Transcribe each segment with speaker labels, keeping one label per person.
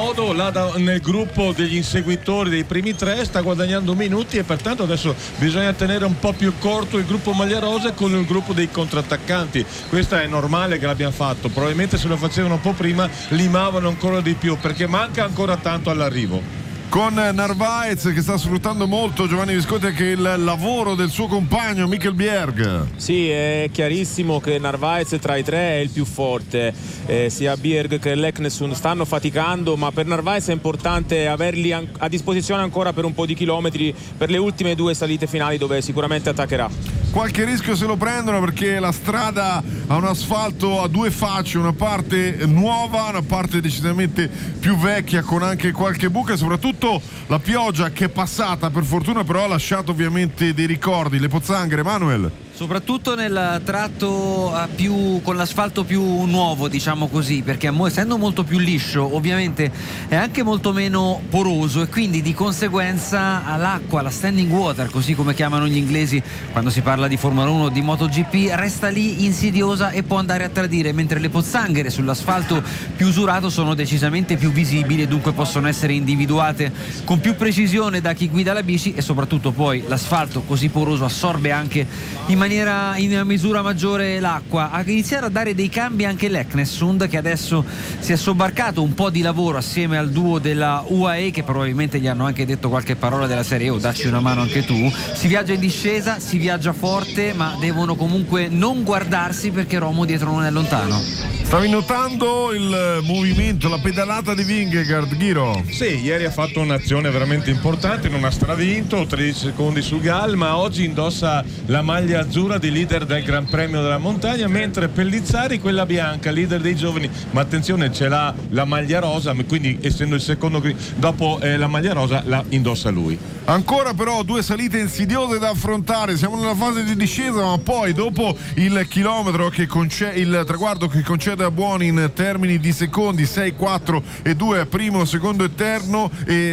Speaker 1: modo nel gruppo degli inseguitori dei primi tre sta guadagnando minuti, e pertanto adesso bisogna tenere un po' più corto il gruppo maglia rosa con il gruppo dei contrattaccanti. Questa è normale che l'abbiamo fatto, probabilmente se lo facevano un po' prima limavano ancora di più, perché manca ancora tanto all'arrivo.
Speaker 2: Con Narvaez che sta sfruttando molto, Giovanni Visconti, anche il lavoro del suo compagno Mikkel Bjerg.
Speaker 3: Sì, è chiarissimo che Narvaez tra i tre è il più forte, sia Bjerg che Leknesund stanno faticando, ma per Narvaez è importante averli a disposizione ancora per un po' di chilometri per le ultime due salite finali, dove sicuramente attaccherà.
Speaker 2: Qualche rischio se lo prendono, perché la strada ha un asfalto a due facce, una parte nuova, una parte decisamente più vecchia con anche qualche buca, e soprattutto la pioggia che è passata per fortuna, però ha lasciato ovviamente dei ricordi. Le pozzanghere, Manuel?
Speaker 4: Soprattutto nel tratto con l'asfalto più nuovo, diciamo così, perché essendo molto più liscio ovviamente è anche molto meno poroso, e quindi di conseguenza l'acqua, la standing water, così come chiamano gli inglesi quando si parla di Formula 1, di MotoGP, resta lì insidiosa e può andare a tradire, mentre le pozzanghere sull'asfalto più usurato sono decisamente più visibili e dunque possono essere individuate con più precisione da chi guida la bici, e soprattutto poi l'asfalto così poroso assorbe anche in misura maggiore l'acqua. A iniziare a dare dei cambi anche Leknesund, che adesso si è sobbarcato un po' di lavoro assieme al duo della UAE, che probabilmente gli hanno anche detto qualche parola della serie: dacci una mano anche tu. Si viaggia in discesa, si viaggia forte, ma devono comunque non guardarsi, perché Romo dietro non è lontano.
Speaker 2: Stavi notando il movimento, la pedalata di Vingegaard, Ghiro?
Speaker 1: Sì, ieri ha fatto un'azione veramente importante, non ha stravinto, 13 secondi sul Gal, ma oggi indossa la maglia azzurra di leader del Gran Premio della Montagna, mentre Pellizzari quella bianca, leader dei giovani, ma attenzione, ce l'ha la maglia rosa, quindi essendo il secondo dopo la maglia rosa la indossa lui.
Speaker 2: Ancora però due salite insidiose da affrontare, siamo nella fase di discesa, ma poi dopo il chilometro il traguardo che concede a Buoni in termini di secondi, 6, 4 e 2, primo, secondo e terno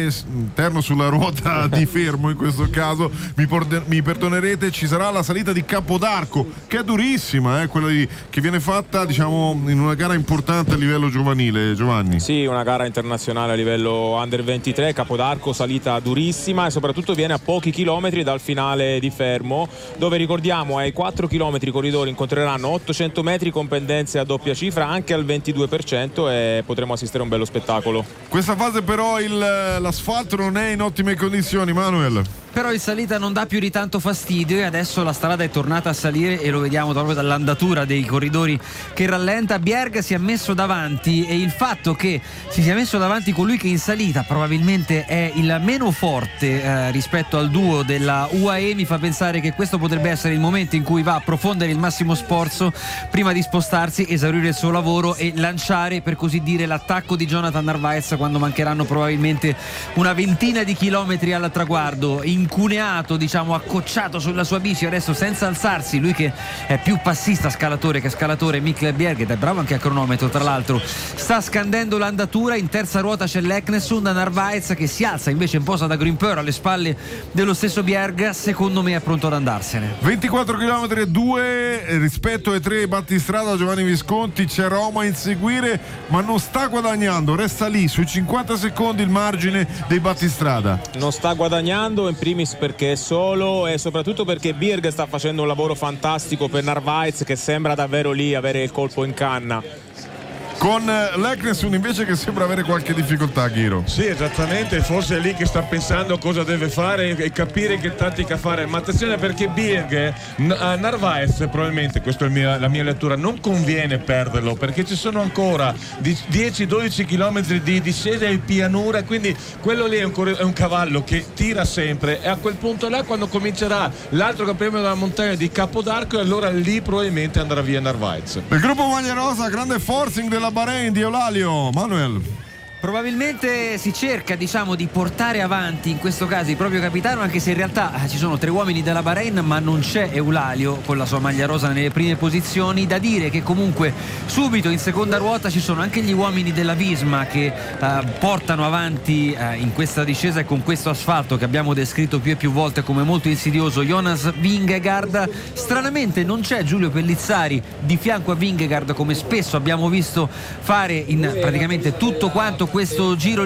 Speaker 2: sulla ruota di fermo in questo caso, mi perdonerete, ci sarà la salita di Capodarco, che è durissima, quella che viene fatta, diciamo, in una gara importante a livello giovanile, Giovanni.
Speaker 3: Sì, una gara internazionale a livello under 23, Capodarco, salita durissima, e soprattutto viene a pochi chilometri dal finale di Fermo, dove ricordiamo ai 4 chilometri i corridori incontreranno 800 metri con pendenze a doppia cifra anche al 22%, e potremo assistere a un bello spettacolo.
Speaker 2: Questa fase però l'asfalto non è in ottime condizioni, Manuel.
Speaker 4: Però in salita non dà più di tanto fastidio, e adesso la strada è tornata a salire, e lo vediamo proprio dall'andatura dei corridori che rallenta. Bjerg si è messo davanti, e il fatto che si sia messo davanti colui che in salita probabilmente è il meno forte rispetto al duo della UAE mi fa pensare che questo potrebbe essere il momento in cui va a profondere il massimo sforzo prima di spostarsi, esaurire il suo lavoro e lanciare, per così dire, l'attacco di Jonathan Narvaez quando mancheranno probabilmente una ventina di chilometri al traguardo. Incuneato, diciamo, accocciato sulla sua bici adesso senza alzarsi, lui che è più passista scalatore che scalatore, Mikkel Bjerg, ed è bravo anche a cronometro tra l'altro, sta scandendo l'andatura. In terza ruota c'è Leknesund, Narvaez che si alza invece in posa da Grimpeur alle spalle dello stesso Bjerg, secondo me è pronto ad andarsene.
Speaker 2: 24 km e 2 rispetto ai 3 battistrada, Giovanni Visconti. C'è Roma a inseguire, ma non sta guadagnando, resta lì sui 50 secondi il margine dei battistrada.
Speaker 3: Non sta guadagnando, in primis perché è solo, e soprattutto perché Bjerg sta facendo un lavoro fantastico per Narvaez, che sembra davvero lì avere il colpo in canna.
Speaker 2: Con Leknesund invece che sembra avere qualche difficoltà, Ghiro.
Speaker 1: Sì, esattamente, forse è lì che sta pensando cosa deve fare e capire che tattica fare, ma attenzione perché Bjerg a Narvaez probabilmente, questa è la mia lettura, non conviene perderlo, perché ci sono ancora 10-12 km di discesa e pianura, quindi quello lì è un cavallo che tira sempre, e a quel punto là, quando comincerà l'altro Gran Premio della Montagna di Capodarco, allora lì probabilmente andrà via Narvaez.
Speaker 2: Il gruppo maglia rosa, grande forcing della Bahrain di Eulalio. Manuel?
Speaker 4: Probabilmente si cerca, diciamo, di portare avanti in questo caso il proprio capitano, anche se in realtà ci sono 3 uomini della Bahrain, ma non c'è Eulalio con la sua maglia rosa nelle prime posizioni. Da dire che comunque subito in seconda ruota ci sono anche gli uomini della Visma che portano avanti in questa discesa e con questo asfalto che abbiamo descritto più e più volte come molto insidioso, Jonas Vingegaard. Stranamente non c'è Giulio Pellizzari di fianco a Vingegaard, come spesso abbiamo visto fare in praticamente tutto quanto questo giro